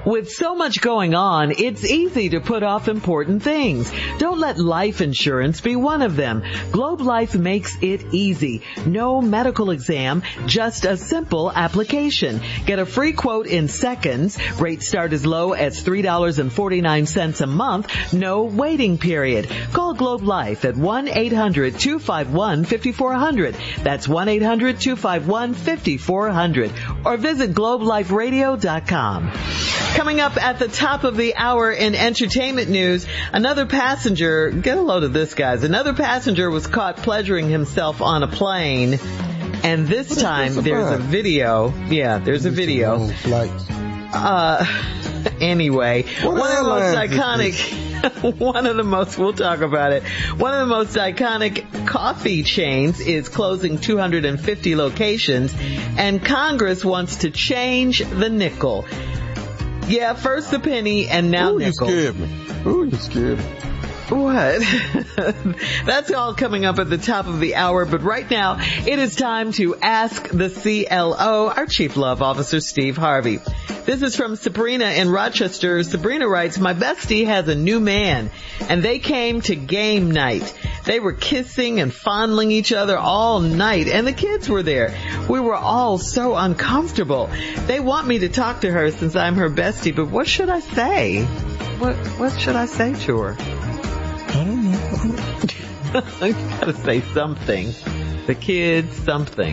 With so much going on, it's easy to put off important things. Don't let life insurance be one of them. Globe Life makes it easy. No medical exam, just a simple application. Get a free quote in seconds. Rates start as low as $3.49 a month. No waiting period. Call Globe Life at 1-800-251-5400. That's 1-800-251-5400. Or visit globeliferadio.com. Coming up at the top of the hour in entertainment news, another passenger, get a load of this, guys, another passenger was caught pleasuring himself on a plane, and this time there's a video. Yeah, there's a video. Anyway, one of the most iconic, we'll talk about it. One of the most iconic coffee chains is closing 250 locations, and Congress wants to change the nickel. Yeah, first the penny and now nickel. You scared me. What? That's all coming up at the top of the hour, but right now it is time to ask the CLO, our Chief Love Officer, Steve Harvey. This is from Sabrina in Rochester. Sabrina writes, my bestie has a new man, and they came to game night. They were kissing and fondling each other all night, and the kids were there. We were all so uncomfortable. They want me to talk to her since I'm her bestie, but what should I say? What should I say to her? I don't know. You gotta say something. The kids, something.